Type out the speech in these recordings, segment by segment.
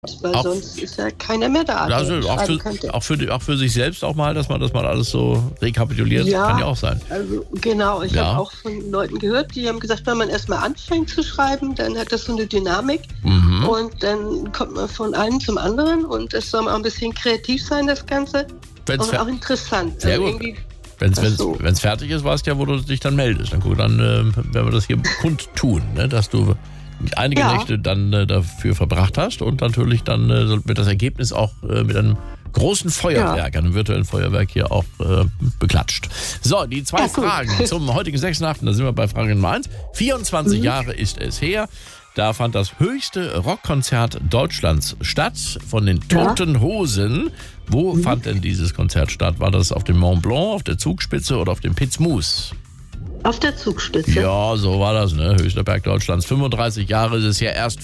weil sonst ist ja keiner mehr da. Also auch für sich selbst auch mal, dass man alles so rekapituliert, kann ja auch sein. Also genau, ich habe auch von Leuten gehört, die haben gesagt, wenn man erstmal anfängt zu schreiben, dann hat das so eine Dynamik und dann kommt man von einem zum anderen und es soll auch ein bisschen kreativ sein, das Ganze. Und auch interessant. Sehr gut. Wenn es fertig ist, weißt du ja, wo du dich dann meldest. Dann werden wir das hier kundtun, ne? Dass du einige Nächte dann dafür verbracht hast und natürlich dann wird das Ergebnis auch mit einem großen Feuerwerk, einem virtuellen Feuerwerk hier auch beklatscht. So, die zwei Fragen zum heutigen 6.8., da sind wir bei Frage Nummer 1. 24 Jahre ist es her. Da fand das höchste Rockkonzert Deutschlands statt von den Toten Hosen. Wo fand denn dieses Konzert statt? War das auf dem Mont Blanc, auf der Zugspitze oder auf dem Pitzmus? Auf der Zugspitze. Ja, so war das, ne? Höchster Berg Deutschlands. 35 Jahre ist es ja erst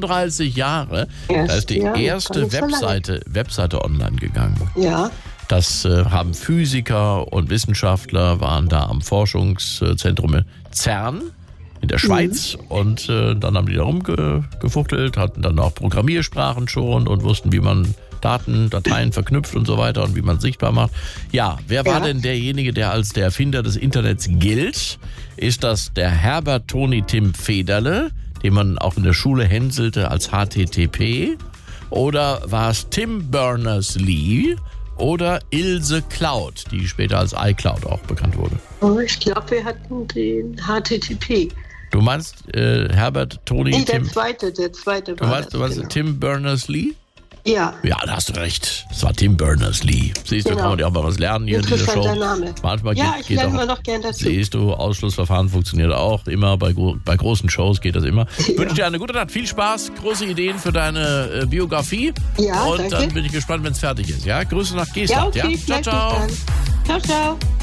35 Jahre. Da ist die erste Webseite online gegangen. Ja. Das haben Physiker und Wissenschaftler, waren da am Forschungszentrum CERN in der Schweiz und dann haben die da rumgefuchtelt, hatten dann auch Programmiersprachen schon und wussten, wie man Dateien verknüpft und so weiter und wie man es sichtbar macht. Ja, wer war denn derjenige, der als der Erfinder des Internets gilt? Ist das der Herbert Toni Tim Federle, den man auch in der Schule hänselte als HTTP? Oder war es Tim Berners-Lee oder Ilse Cloud, die später als iCloud auch bekannt wurde? Oh, ich glaube, wir hatten den HTTP. Du meinst Herbert Toni Tim... Der zweite Du meinst Tim Berners-Lee? Ja. Ja, da hast du recht. Es war Tim Berners-Lee. Siehst du, kann man ja auch mal was lernen hier in dieser Show. Name. Manchmal ich lerne mal noch gern dazu. Siehst du, Ausschlussverfahren funktioniert auch immer. Bei großen Shows geht das immer. Ich wünsche dir eine gute Nacht, viel Spaß, große Ideen für deine Biografie. Ja, und danke. Dann bin ich gespannt, wenn es fertig ist. Ja, Grüße nach Geesthacht. Ja, okay, Ciao, ciao. Ciao, ciao.